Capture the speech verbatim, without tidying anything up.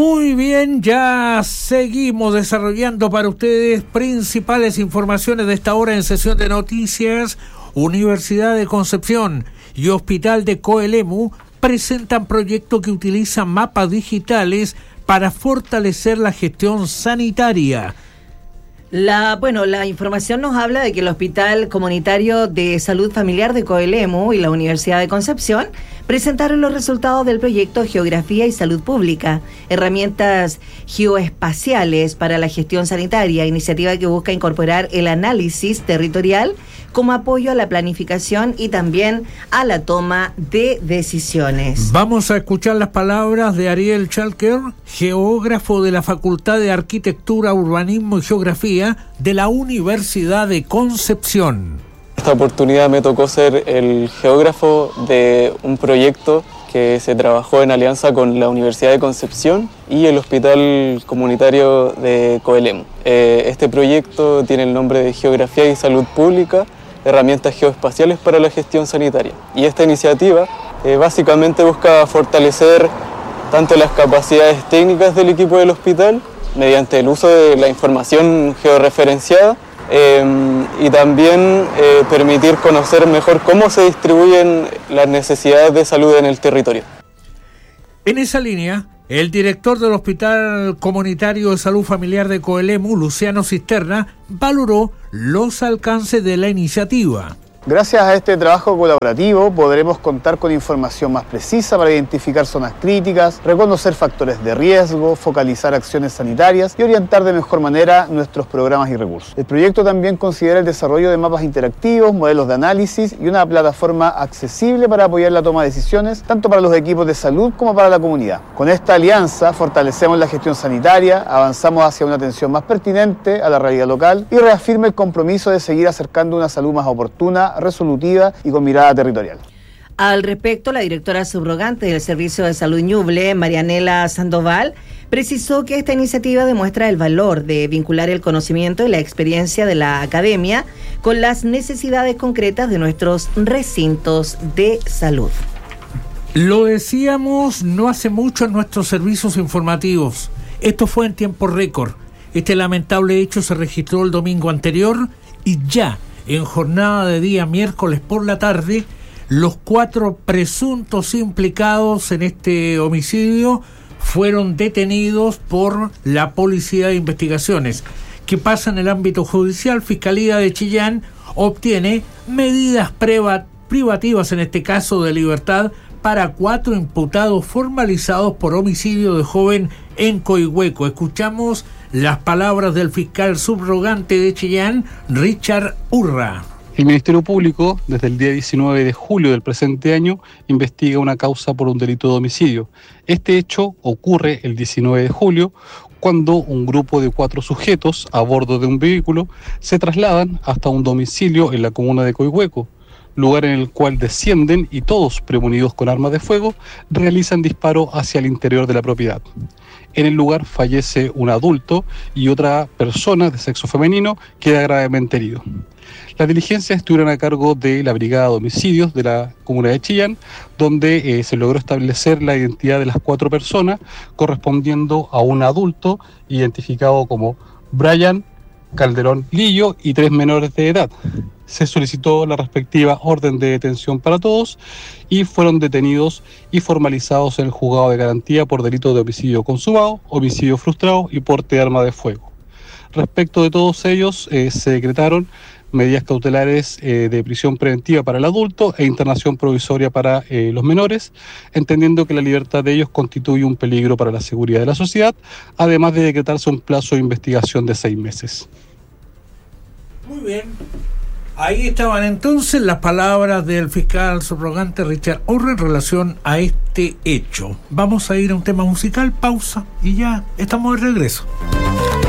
Muy bien, ya seguimos desarrollando para ustedes principales informaciones de esta hora en sesión de noticias. Universidad de Concepción y Hospital de Coelemu presentan proyectos que utilizan mapas digitales para fortalecer la gestión sanitaria. La, bueno, la información nos habla de que el Hospital Comunitario de Salud Familiar de Coelemu y la Universidad de Concepción presentaron los resultados del proyecto Geografía y Salud Pública, herramientas geoespaciales para la gestión sanitaria, iniciativa que busca incorporar el análisis territorial como apoyo a la planificación y también a la toma de decisiones. Vamos a escuchar las palabras de Ariel Chalker, geógrafo de la Facultad de Arquitectura, Urbanismo y Geografía de la Universidad de Concepción. Esta oportunidad me tocó ser el geógrafo de un proyecto que se trabajó en alianza con la Universidad de Concepción y el Hospital Comunitario de Coelemu. Eh, este proyecto tiene el nombre de Geografía y Salud Pública, herramientas geoespaciales para la gestión sanitaria. Y esta iniciativa eh, básicamente busca fortalecer tanto las capacidades técnicas del equipo del hospital mediante el uso de la información georreferenciada eh, y también eh, permitir conocer mejor cómo se distribuyen las necesidades de salud en el territorio. En esa línea, el director del Hospital Comunitario de Salud Familiar de Coelemu, Luciano Cisterna, valoró los alcances de la iniciativa. Gracias a este trabajo colaborativo podremos contar con información más precisa para identificar zonas críticas, reconocer factores de riesgo, focalizar acciones sanitarias y orientar de mejor manera nuestros programas y recursos. El proyecto también considera el desarrollo de mapas interactivos, modelos de análisis y una plataforma accesible para apoyar la toma de decisiones tanto para los equipos de salud como para la comunidad. Con esta alianza fortalecemos la gestión sanitaria, avanzamos hacia una atención más pertinente a la realidad local y reafirma el compromiso de seguir acercando una salud más oportuna, resolutiva y con mirada territorial. Al respecto, la directora subrogante del Servicio de Salud Ñuble, Marianela Sandoval, precisó que esta iniciativa demuestra el valor de vincular el conocimiento y la experiencia de la academia con las necesidades concretas de nuestros recintos de salud. Lo decíamos no hace mucho en nuestros servicios informativos. Esto fue en tiempo récord. Este lamentable hecho se registró el domingo anterior y ya en jornada de día miércoles por la tarde, los cuatro presuntos implicados en este homicidio fueron detenidos por la Policía de Investigaciones. ¿Qué pasa en el ámbito judicial? Fiscalía de Chillán obtiene medidas preva- privativas, en este caso de libertad, para cuatro imputados formalizados por homicidio de joven en Coihueco. Escuchamos las palabras del fiscal subrogante de Chillán, Richard Urra. El Ministerio Público, desde el día diecinueve de julio del presente año, investiga una causa por un delito de homicidio. Este hecho ocurre el diecinueve de julio, cuando un grupo de cuatro sujetos a bordo de un vehículo se trasladan hasta un domicilio en la comuna de Coihueco, lugar en el cual descienden y todos, premonidos con armas de fuego, realizan disparo hacia el interior de la propiedad. En el lugar fallece un adulto y otra persona de sexo femenino queda gravemente herido. Las diligencias estuvieron a cargo de la Brigada de Homicidios de la comuna de Chillán, donde eh, se logró establecer la identidad de las cuatro personas, correspondiendo a un adulto identificado como Brian Calderón Lillo y tres menores de edad. Se solicitó la respectiva orden de detención para todos y fueron detenidos y formalizados en el juzgado de garantía por delito de homicidio consumado, homicidio frustrado y porte de arma de fuego. Respecto de todos ellos, eh, se decretaron medidas cautelares eh, de prisión preventiva para el adulto e internación provisoria para eh, los menores, entendiendo que la libertad de ellos constituye un peligro para la seguridad de la sociedad, además de decretarse un plazo de investigación de seis meses. Muy bien. Ahí estaban entonces las palabras del fiscal subrogante Richard Urra en relación a este hecho. Vamos a ir a un tema musical, pausa, y ya estamos de regreso.